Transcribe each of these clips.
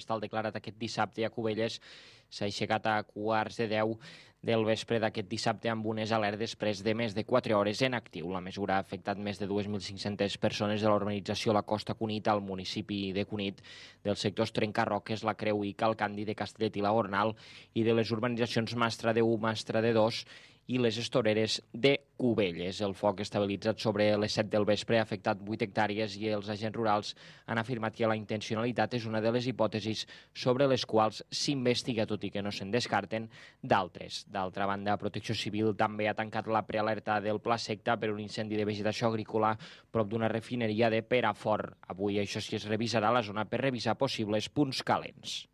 forestal declarat aquest dissabte a Cubelles s'ha aixecat a 9:15 del vespre d'aquest dissabte amb unes alertes després de més de 4 hores en actiu. La mesura ha afectat més de 2.500 persones de l'urbanització La Costa Cunit al municipi de Cunit, dels sectors Trencarroques, La Creu i Cal Candi de Castellet i la Gornal i de les urbanitzacions Mastra de 1, Mastra de 2 i les Estoreres de Cubelles. El foc estabilitzat sobre les 7 del vespre ha afectat 8 hectàrees i els agents rurals han afirmat que la intencionalitat és una de les hipòtesis sobre les quals s'investiga, tot i que no se'n descarten d'altres. D'altra banda, Protecció Civil també ha tancat la prealerta del Pla Secta per un incendi de vegetació agrícola prop d'una refineria de Perafort. Avui, això sí, es revisarà la zona per revisar possibles punts calents.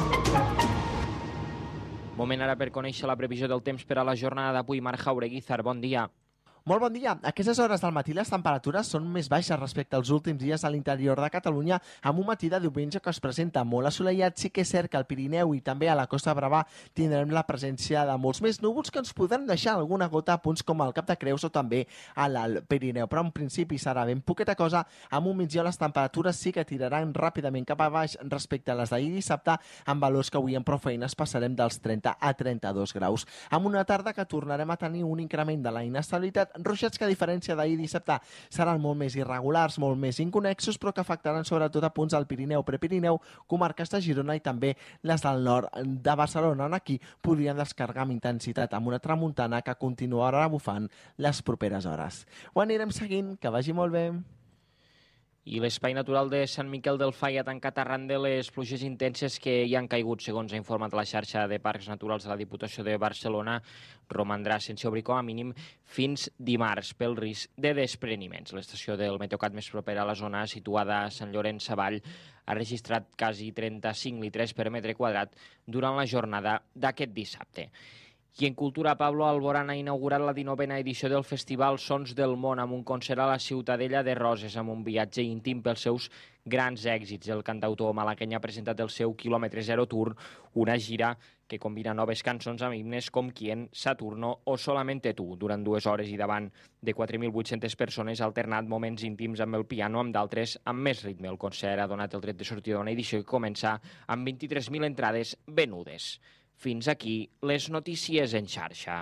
Moment ara per conèixer la previsió del temps per a la jornada d'avui. Marc Jaureguizar, bon dia. Molt bon dia. A aquestes hores del matí les temperatures són més baixes respecte als últims dies a l'interior de Catalunya, amb un matí de diumenge que es presenta molt assolellat. Sí que és cert que al Pirineu i també a la Costa Brava tindrem la presència de molts més núvols que ens podran deixar alguna gota a punts com al Cap de Creus o també a l'Alt Pirineu. Però en principi serà ben poqueta cosa. Amb un migdia les temperatures sí que tiraran ràpidament cap a baix respecte a les d'ahir dissabte, amb valors que avui amb prou feines passarem dels 30 a 32 graus. Amb una tarda que tornarem a tenir un increment de la inestabilitat, ruixats que a diferència d'ahir dissabte seran molt més irregulars, molt més inconexos, però que afectaran sobretot a punts del Pirineu, Prepirineu, comarques de Girona i també les del nord de Barcelona, on aquí podrien descarregar amb intensitat amb una tramuntana que continuarà bufant les properes hores. Ho anirem seguint, que vagi molt bé. I l'Espai Natural de Sant Miquel del Fai ha tancat arran de les pluges intenses que hi han caigut, segons ha informat la xarxa de Parcs Naturals de la Diputació de Barcelona. Romandrà sense obrir com a mínim fins dimarts pel risc de despreniments. L'estació del Meteocat més propera a la zona, situada a Sant Llorenç Savall, ha registrat quasi 35 litres per metre quadrat durant la jornada d'aquest dissabte. I en cultura, Pablo Alborán ha inaugurat la 19a edició del Festival Sons del Món amb un concert a la Ciutadella de Roses, amb un viatge íntim pels seus grans èxits. El cantautor malagueny ha presentat el seu Kilòmetre Zero Tour, una gira que combina noves cançons amb himnes com Quién, Saturno o Solamente Tú. Durant 2 hores i davant de 4.800 persones ha alternat moments íntims amb el piano amb d'altres amb més ritme. El concert ha donat el tret de sortida d'una edició que comença amb 23.000 entrades venudes. Fins aquí les notícies en xarxa.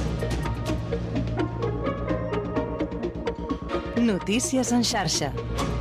Notícies en xarxa.